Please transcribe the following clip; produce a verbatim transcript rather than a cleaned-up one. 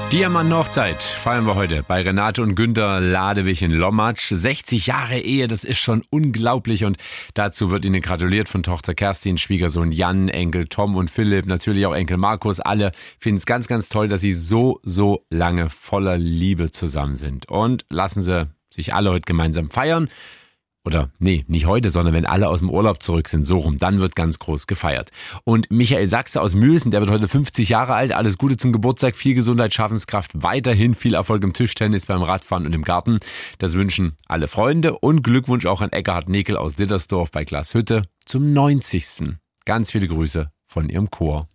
Diamant-Hochzeit feiern wir heute bei Renate und Günther Ladewig in Lommatsch. sechzig Jahre Ehe, das ist schon unglaublich und dazu wird ihnen gratuliert von Tochter Kerstin, Schwiegersohn Jan, Enkel Tom und Philipp, natürlich auch Enkel Markus. Alle finden es ganz, ganz toll, dass sie so, so lange voller Liebe zusammen sind. Und lassen sie sich alle heute gemeinsam feiern. Oder nee, nicht heute, sondern wenn alle aus dem Urlaub zurück sind, so rum, dann wird ganz groß gefeiert. Und Michael Sachse aus Mülsen, der wird heute fünfzig Jahre alt, alles Gute zum Geburtstag, viel Gesundheit, Schaffenskraft, weiterhin viel Erfolg im Tischtennis, beim Radfahren und im Garten. Das wünschen alle Freunde und Glückwunsch auch an Eckhard Nekel aus Dittersdorf bei Glashütte zum neunzigsten Ganz viele Grüße von ihrem Chor.